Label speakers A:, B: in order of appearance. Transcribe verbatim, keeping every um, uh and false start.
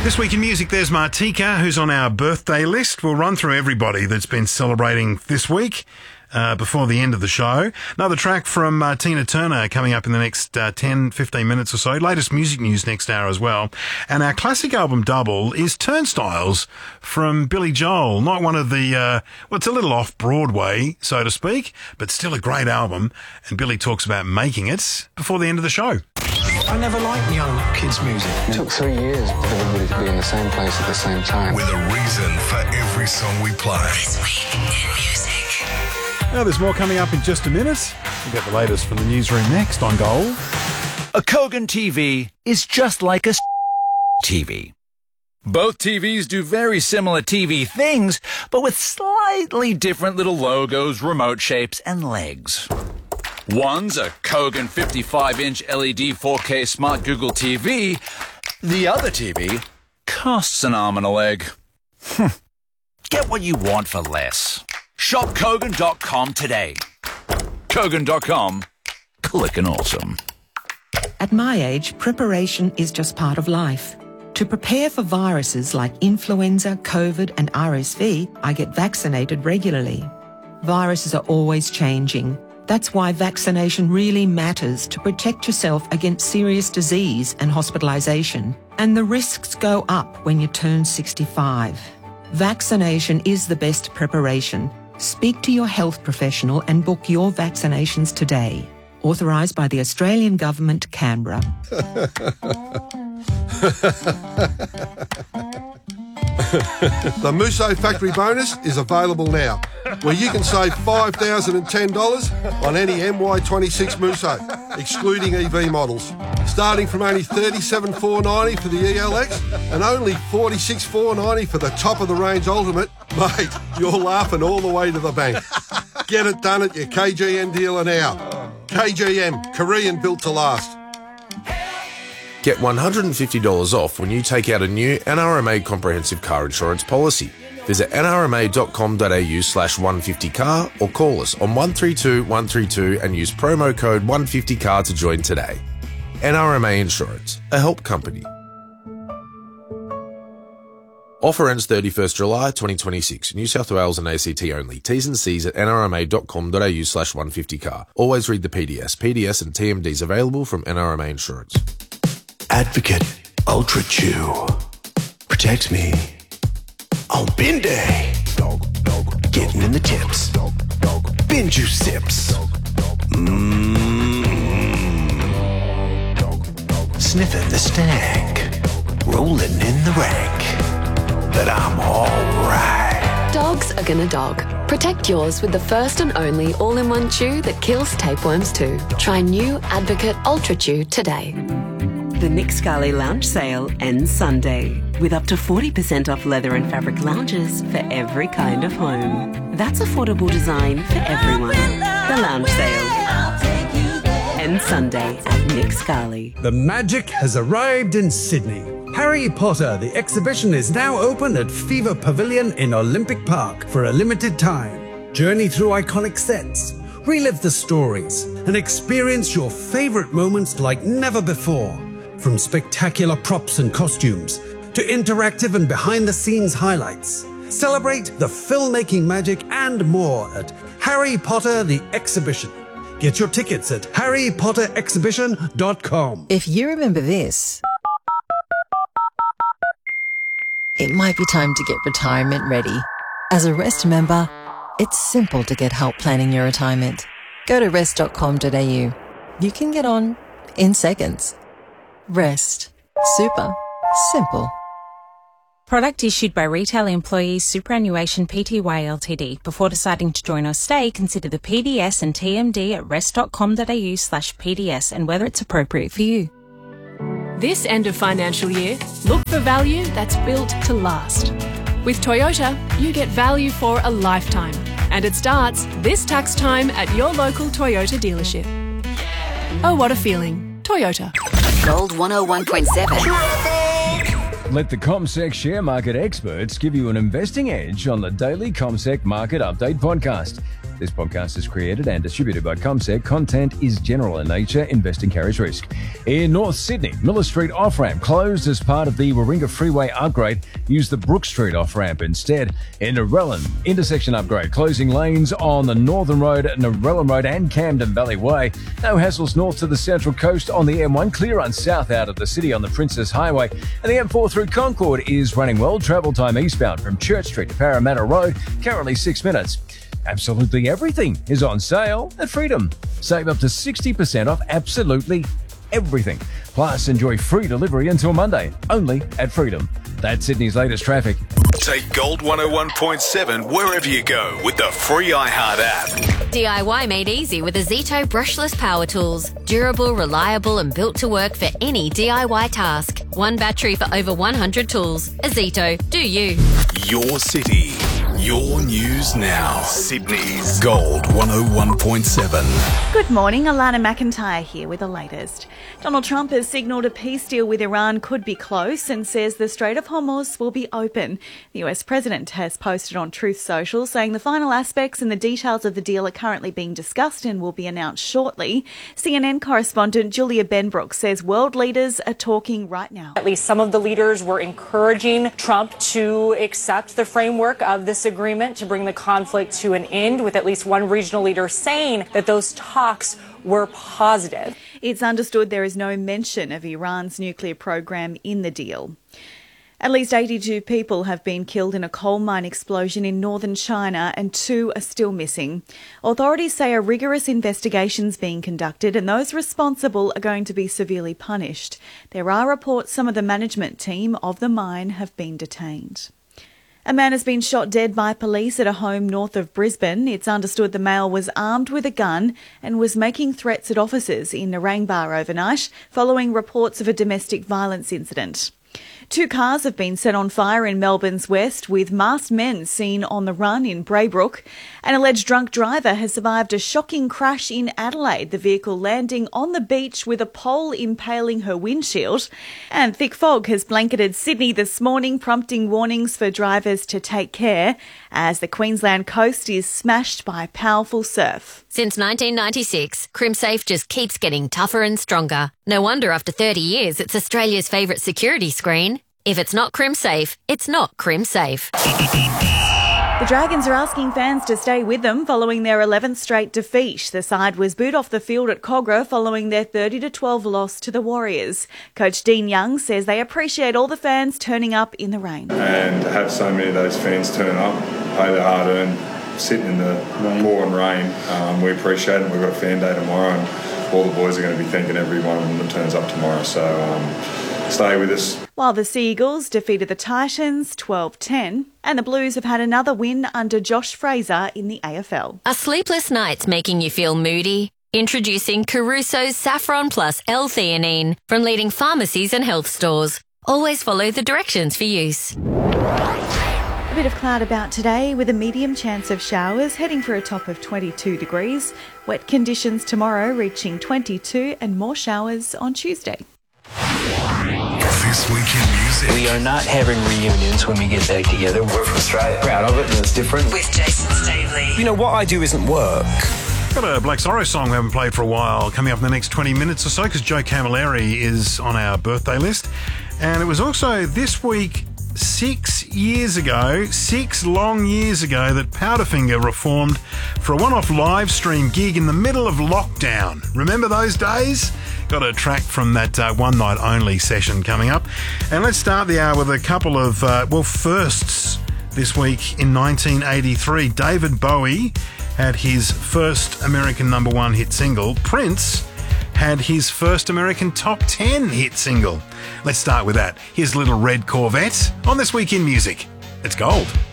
A: This week in music, there's Martika, who's on our birthday list. We'll run through everybody that's been celebrating this week uh, before the end of the show. Another track from uh, Tina Turner coming up in the next uh, ten, fifteen minutes or so. Latest music news next hour as well. And our classic album double is Turnstiles from Billy Joel. Not one of the, uh, well, it's a little off Broadway, so to speak, but still a great album. And Billy talks about making it before the end of the show.
B: I never liked young kids' music.
C: It took three years for everybody to be in the same place at the same time.
D: With a reason for every song we play.
E: This week in music.
A: Now, there's more coming up in just a minute. We'll get the latest from the newsroom next on Gold.
F: A Kogan T V is just like a T V. Both T Vs do very similar T V things, but with slightly different little logos, remote shapes, and legs. One's a Kogan fifty-five inch L E D four K Smart Google T V. The other T V costs an arm and a leg. Get what you want for less. Shop Kogan dot com today. Kogan dot com. Clickin' awesome.
G: At my age, preparation is just part of life. To prepare for viruses like influenza, COVID, and R S V, I get vaccinated regularly. Viruses are always changing. That's why vaccination really matters to protect yourself against serious disease and hospitalisation. And the risks go up when you turn sixty-five. Vaccination is the best preparation. Speak to your health professional and book your vaccinations today. Authorised by the Australian Government, Canberra.
H: The Musso Factory Bonus is available now, where you can save five thousand ten dollars on any M Y twenty-six Musso, excluding E V models. Starting from only thirty-seven thousand four hundred ninety dollars for the E L X and only forty-six thousand four hundred ninety dollars for the top-of-the-range Ultimate. Mate, you're laughing all the way to the bank. Get it done at your K G M dealer now. K G M, Korean built to last.
I: Get one hundred fifty dollars off when you take out a new N R M A comprehensive car insurance policy. Visit n r m a dot com dot a u slash one fifty car or call us on one three two one three two and use promo code one fifty car to join today. N R M A Insurance, a help company. Offer ends thirty-first July twenty twenty-six. New South Wales and A C T only. T's and C's at n r m a dot com dot a u slash one fifty car. Always read the P D S. P D S and T M Ds available from N R M A Insurance.
B: Advocate Ultra Chew. Protects me on bin day. Getting in the tips. Bin juice sips. Mmm. Sniffing the stank. Rolling in the rank. But I'm alright.
J: Dogs are gonna dog. Protect yours with the first and only all-in-one chew that kills tapeworms too. Try new Advocate Ultra Chew today.
K: The Nick Scali Lounge Sale ends Sunday with up to forty percent off leather and fabric lounges for every kind of home. That's affordable design for everyone. The Lounge Sale ends Sunday at Nick Scali.
L: The magic has arrived in Sydney. Harry Potter, the exhibition is now open at Fever Pavilion in Olympic Park for a limited time. Journey through iconic sets, relive the stories, and experience your favourite moments like never before. From spectacular props and costumes to interactive and behind-the-scenes highlights. Celebrate the filmmaking magic and more at Harry Potter the Exhibition. Get your tickets at harry potter exhibition dot com.
M: If you remember this, it might be time to get retirement ready. As a Rest member, it's simple to get help planning your retirement. Go to rest dot com dot a u. You can get on in seconds. Rest. Super. Simple.
N: Product issued by Retail Employees Superannuation Pty Ltd. Before deciding to join or stay, consider the P D S and T M D at rest dot com dot a u slash P D S and whether it's appropriate for you.
O: This end of financial year, look for value that's built to last. With Toyota, you get value for a lifetime. And it starts this tax time at your local Toyota dealership. Oh, what a feeling. Toyota.
E: Gold one oh one point seven.
P: Let the CommSec share market experts give you an investing edge on the daily CommSec Market Update podcast. This podcast is created and distributed by CommSec. Content is general in nature. Investing carries risk. In North Sydney, Miller Street off-ramp closed as part of the Warringah Freeway upgrade. Use the Brook Street off-ramp instead. In Narellan, intersection upgrade, closing lanes on the Northern Road, Narellan Road and Camden Valley Way. No hassles north to the Central Coast on the M one. Clear on south out of the city on the Princess Highway. And the M four through Concord is running well. Travel time eastbound from Church Street to Parramatta Road, currently six minutes. Absolutely everything is on sale at Freedom. Save up to sixty percent off absolutely everything. Plus, enjoy free delivery until Monday, only at Freedom. That's Sydney's latest traffic.
Q: Take Gold one oh one point seven wherever you go with the free iHeart app.
R: D I Y made easy with the Zito brushless power tools. Durable, reliable and built to work for any D I Y task. One battery for over one hundred tools. A Zito, do you.
Q: Your city, your news now. Sydney's Gold one oh one point seven.
S: Good morning, Alana McIntyre here with the latest. Donald Trump has signalled a peace deal with Iran could be close and says the Strait of Hormuz will be open. The U S president has posted on Truth Social saying the final aspects and the details of the deal are currently being discussed and will be announced shortly. C N N correspondent Julia Benbrook says world leaders are talking right now.
T: At least some of the leaders were encouraging Trump to accept the framework of this agreement to bring the conflict to an end, with at least one regional leader saying that those talks were positive.
S: It's understood there is no mention of Iran's nuclear program in the deal. At least eighty-two people have been killed in a coal mine explosion in northern China and two are still missing. Authorities say a rigorous investigation is being conducted and those responsible are going to be severely punished. There are reports some of the management team of the mine have been detained. A man has been shot dead by police at a home north of Brisbane. It's understood the male was armed with a gun and was making threats at officers in Narangba overnight, following reports of a domestic violence incident. Two cars have been set on fire in Melbourne's west, with masked men seen on the run in Braybrook. An alleged drunk driver has survived a shocking crash in Adelaide, the vehicle landing on the beach with a pole impaling her windshield. And thick fog has blanketed Sydney this morning, prompting warnings for drivers to take care as the Queensland coast is smashed by powerful surf.
R: Since nineteen ninety-six, CrimSafe just keeps getting tougher and stronger. No wonder after thirty years it's Australia's favourite security screen. If it's not CrimSafe, it's not CrimSafe.
S: The Dragons are asking fans to stay with them following their eleventh straight defeat. The side was booed off the field at Kogarah following their thirty to twelve loss to the Warriors. Coach Dean Young says they appreciate all the fans turning up in the rain.
U: And to have so many of those fans turn up, pay their hard-earned, sitting in the pouring rain, um, we appreciate it. We've got a fan day tomorrow and all the boys are going to be thanking every one of them that turns up tomorrow. So um, stay with us.
S: While the Seagulls defeated the Titans twelve ten, and the Blues have had another win under Josh Fraser in the A F L.
R: Are sleepless nights making you feel moody? Introducing Caruso's Saffron Plus L-theanine from leading pharmacies and health stores. Always follow the directions for use.
S: A bit of cloud about today with a medium chance of showers, heading for a top of twenty-two degrees. Wet conditions tomorrow, reaching twenty-two, and more showers on Tuesday.
Q: This week in music.
V: We are not having reunions when we get back together. We're from Australia. Proud of it, and it's different.
E: With Jason Stavely.
V: You know, what I do isn't work.
A: Got a Black Sorrow song we haven't played for a while coming up in the next twenty minutes or so, because Joe Camilleri is on our birthday list. And it was also this week, six years ago, six long years ago, that Powderfinger reformed for a one-off live stream gig in the middle of lockdown. Remember those days? Got a track from that uh, one night only session coming up. And let's start the hour with a couple of, uh, well, firsts this week. In nineteen eighty-three, David Bowie had his first American number one hit single. Prince had his first American top ten hit single. Let's start with that. Here's Little Red Corvette on This Week in Music. It's Gold.